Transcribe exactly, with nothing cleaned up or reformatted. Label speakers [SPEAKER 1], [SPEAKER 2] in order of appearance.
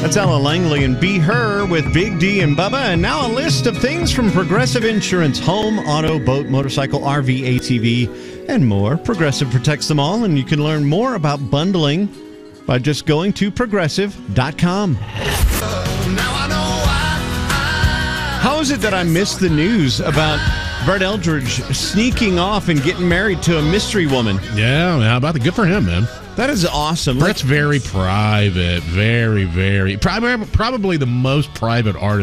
[SPEAKER 1] That's Ella Langley and Be Her with Big D and Bubba. And now a list of things from Progressive Insurance: home, auto, boat, motorcycle, R V, A T V, and more. Progressive protects them all, and you can learn more about bundling by just going to progressive dot com. How is it that I missed the news about Burt Eldridge sneaking off and getting married to a mystery woman?
[SPEAKER 2] Yeah, how about it? Good for him, man.
[SPEAKER 1] That is awesome.
[SPEAKER 2] That's very private. Very, very. Probably, probably the most private artist